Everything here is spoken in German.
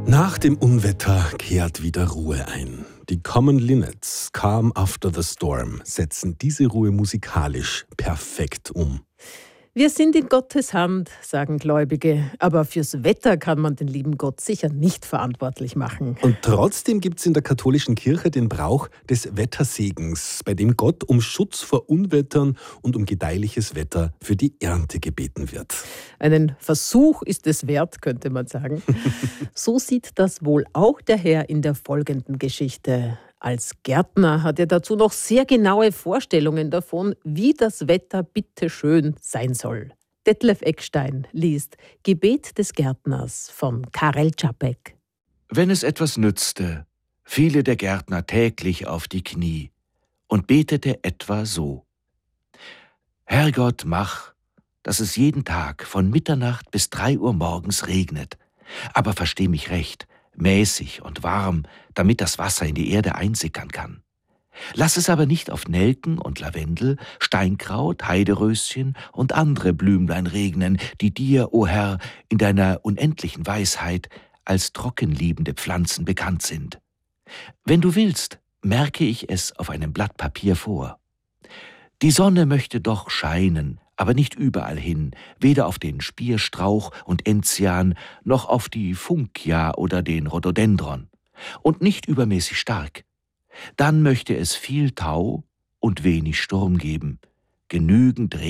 Nach dem Unwetter kehrt wieder Ruhe ein. Die Common Linnets, Calm After the Storm, setzen diese Ruhe musikalisch perfekt um. Wir sind in Gottes Hand, sagen Gläubige, aber fürs Wetter kann man den lieben Gott sicher nicht verantwortlich machen. Und trotzdem gibt es in der katholischen Kirche den Brauch des Wettersegens, bei dem Gott um Schutz vor Unwettern und um gedeihliches Wetter für die Ernte gebeten wird. Einen Versuch ist es wert, könnte man sagen. So sieht das wohl auch der Herr in der folgenden Geschichte. Als Gärtner hat er dazu noch sehr genaue Vorstellungen davon, wie das Wetter bitteschön sein soll. Detlef Eckstein liest Gebet des Gärtners von Karel Čapek. Wenn es etwas nützte, fiele der Gärtner täglich auf die Knie und betete etwa so: Herrgott, mach, dass es jeden Tag von Mitternacht bis 3 Uhr morgens regnet, aber versteh mich recht, mäßig und warm, damit das Wasser in die Erde einsickern kann. Lass es aber nicht auf Nelken und Lavendel, Steinkraut, Heideröschen und andere Blümlein regnen, die dir, o Herr, in deiner unendlichen Weisheit als trockenliebende Pflanzen bekannt sind. Wenn du willst, merke ich es auf einem Blatt Papier vor. Die Sonne möchte doch scheinen, aber nicht überall hin, weder auf den Spierstrauch und Enzian, noch auf die Funkia oder den Rhododendron, und nicht übermäßig stark. Dann möchte es viel Tau und wenig Sturm geben, genügend